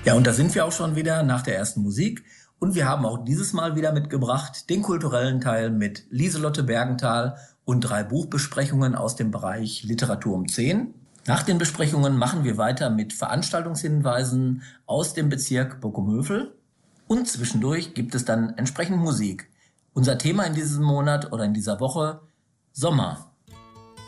Ja, und da sind wir auch schon wieder nach der ersten Musik. Und wir haben auch dieses Mal wieder mitgebracht den kulturellen Teil mit Lieselotte Bergenthal und 3 Buchbesprechungen aus dem Bereich Literatur um 10. Nach den Besprechungen machen wir weiter mit Veranstaltungshinweisen aus dem Bezirk Bochum-Hövel. Und zwischendurch gibt es dann entsprechend Musik. Unser Thema in diesem Monat oder in dieser Woche: Sommer.